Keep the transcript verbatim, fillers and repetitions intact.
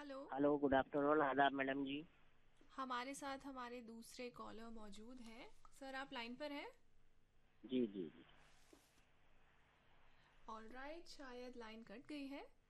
Hello. Hello, good afternoon. आदाब madam जी। हमारे साथ हमारे दूसरे कॉलर मौजूद हैं। सर आप लाइन पर हैं? जी जी जी। ऑलराइट, शायद लाइन कट गई है।